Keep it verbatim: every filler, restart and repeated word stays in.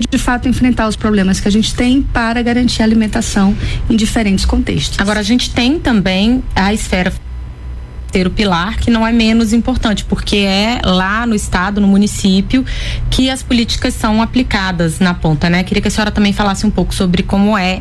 de fato enfrentar os problemas que a gente tem para garantir a alimentação em diferentes contextos. Agora, a gente tem também a esfera ter o pilar, que não é menos importante, porque é lá no estado, no município, que as políticas são aplicadas na ponta, né? Queria que a senhora também falasse um pouco sobre como é